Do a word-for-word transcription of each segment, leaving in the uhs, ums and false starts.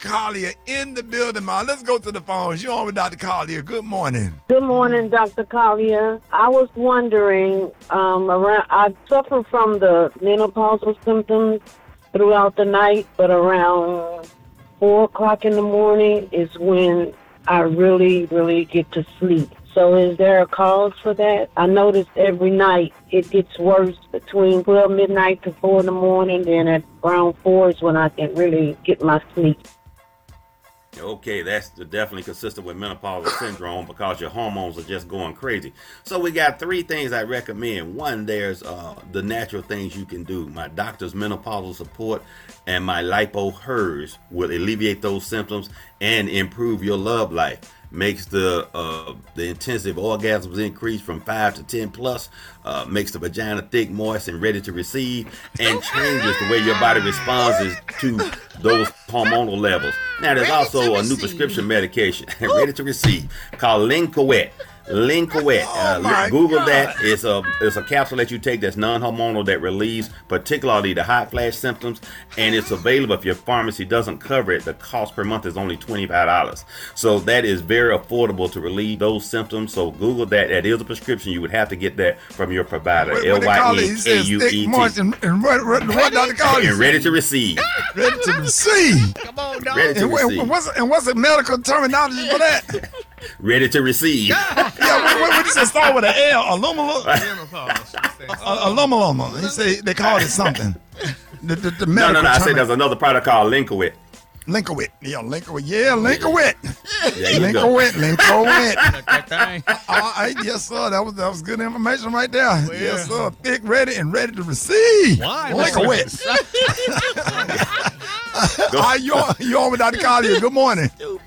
Collier in the building, ma. Let's go to the phones. You're on with Doctor Collier. Good morning. Good morning, Doctor Collier. I was wondering, um, around I suffer from the menopausal symptoms throughout the night, but around four o'clock in the morning is when I really, really get to sleep. So is there a cause for that? I notice every night it gets worse between twelve midnight to four in the morning, then at around four is when I can really get my sleep. Okay, that's definitely consistent with menopausal syndrome because your hormones are just going crazy. So we got three things I recommend. One, there's uh, the natural things you can do. My doctor's menopausal support and my LipoHERS will alleviate those symptoms and improve your love life. Makes the uh, the intensive orgasms increase from five to ten plus, uh, makes the vagina thick, moist, and ready to receive, and changes the way your body responds to those hormonal levels. Now, there's also a new prescription medication, ready to receive, called Lincoet. Lincoet. Uh, Oh Google God. that. It's a it's a capsule that you take that's non-hormonal that relieves particularly the hot flash symptoms, and it's available if your pharmacy doesn't cover it. The cost per month is only twenty-five dollars. So that is very affordable to relieve those symptoms. So Google that. That is a prescription. You would have to get that from your provider. What, L what they Y call it? N He K says U thick, E moist, T. and, and what, what, what Doctor Collier And ready to receive. Ready to receive. Come on, dog. Ready to And, what- receive. and, what's, and what's the medical terminology for that? Ready to receive. Yeah, what, what, what you say start with an L? Alumala? Menopause. She said, Alumaloma. He say they call it something. The, the, the No, medical no, no. I said term- there's another product called Lincoet. Linkowit. Yeah, Linkowit. Yeah, Linkowit. There you go. Linkowit. Linkowit. that thing. All right, yes, sir. That was that was good information right there. Yes, sir. Thick, ready, and ready to receive. Why? Linkowit. All right, you on, you on with Doctor Collier. Good morning.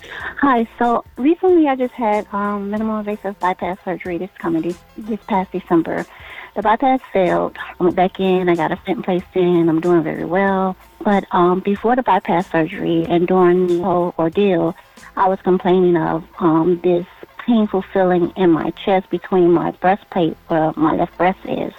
Hi. So recently, I just had um, minimal invasive bypass surgery this coming this past December. The bypass failed. I went back in. I got a stent placed in. I'm doing very well. But um, before the bypass surgery and during the whole ordeal, I was complaining of um, this painful feeling in my chest between my breastplate, where my left breast is.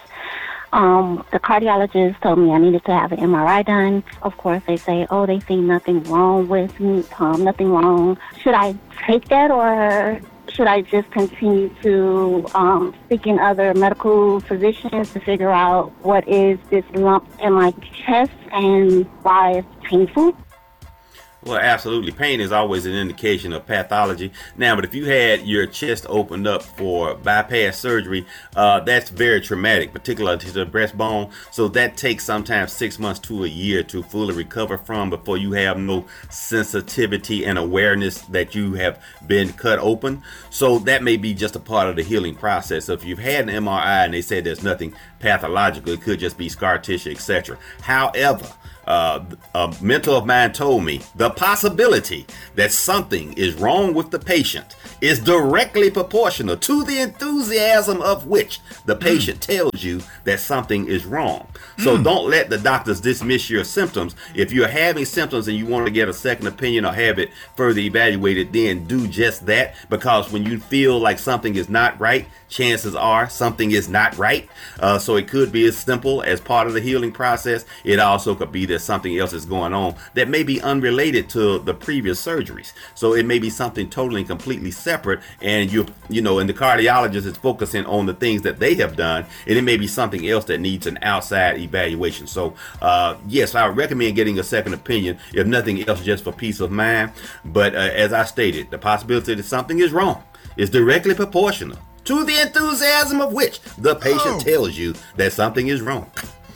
Um, the cardiologist told me I needed to have an M R I done. Of course, they say, oh, they see nothing wrong with me, um, nothing wrong. Should I take that, or should I just continue to um, seek in other medical physicians to figure out what is this lump in my chest and why it's painful? Well, absolutely. Pain is always an indication of pathology. Now, but if you had your chest opened up for bypass surgery, uh, that's very traumatic, particularly to the breastbone. So that takes sometimes six months to a year to fully recover from before you have no sensitivity and awareness that you have been cut open. So that may be just a part of the healing process. So if you've had an M R I and they said there's nothing pathological, it could just be scar tissue, et cetera. However, Uh, a mentor of mine told me the possibility that something is wrong with the patient is directly proportional to the enthusiasm of which the patient mm. tells you that something is wrong. So mm. don't let the doctors dismiss your symptoms. If you're having symptoms and you want to get a second opinion or have it further evaluated, then do just that, because when you feel like something is not right, chances are something is not right. Uh, so it could be as simple as part of the healing process. It also could be that something else is going on that may be unrelated to the previous surgeries. So it may be something totally and completely separate, and you you know, and the cardiologist is focusing on the things that they have done, and it may be something else that needs an outside evaluation. So uh, yes, I would recommend getting a second opinion, if nothing else, just for peace of mind. But uh, as I stated, the possibility that something is wrong is directly proportional to the enthusiasm of which the patient Oh. tells you that something is wrong.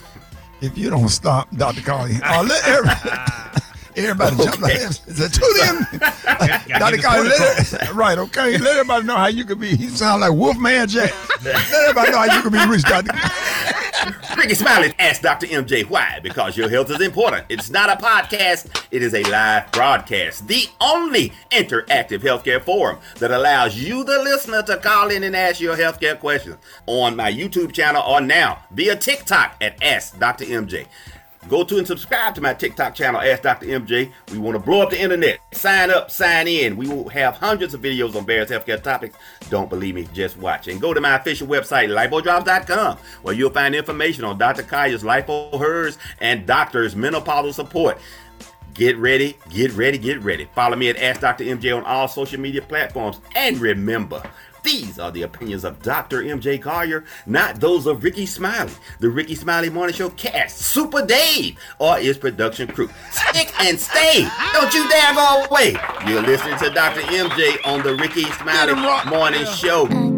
If you don't stop, Doctor Collier, uh, let everybody, everybody jump Okay. ahead. Is that tune in? Doctor Collier, let, right, okay. Let everybody know how you could be. You sound like Wolfman Jack. Let everybody know how you could be reached, Doctor Ricky Smiley asked Doctor M J why. Because your health is important. It's not a podcast. It is a live broadcast. The only interactive healthcare forum that allows you, the listener, to call in and ask your healthcare questions on my YouTube channel or now via TikTok at Ask Doctor M J. Go to and subscribe to my TikTok channel, Ask Doctor M J. We want to blow up the internet. Sign up, sign in. We will have hundreds of videos on various healthcare topics. Don't believe me, just watch. And go to my official website, lipo drops dot com, where you'll find information on Doctor Collier's LipoHERS and doctor's menopausal support. get ready, get ready, get ready. Follow me at Ask Doctor M J on all social media platforms. And remember, these are the opinions of Doctor M J Collier, not those of Ricky Smiley, the Ricky Smiley Morning Show cast, Super Dave, or his production crew. Stick and stay. Don't you dare go away. You're listening to Doctor M J on the Ricky Smiley Morning Show.